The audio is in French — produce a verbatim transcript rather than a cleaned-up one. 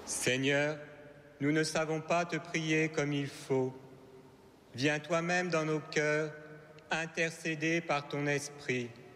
Seigneur, nous ne savons pas te prier comme il faut. Viens toi-même dans nos cœurs, intercéder par ton esprit.